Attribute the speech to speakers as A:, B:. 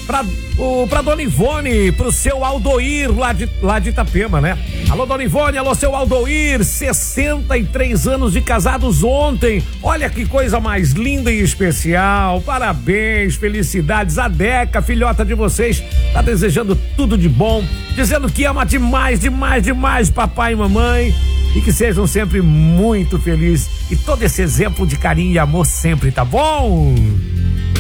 A: Pra dona Ivone, pro seu Aldoir lá de Itapema, né? Alô, dona Ivone, alô, seu Aldoir, 63 anos de casados ontem. Olha que coisa mais linda e especial. Parabéns, felicidades. A Deca, filhota de vocês, tá desejando tudo de bom, dizendo que ama demais, demais, demais papai e mamãe. E que sejam sempre muito felizes. E todo esse exemplo de carinho e amor sempre, tá bom?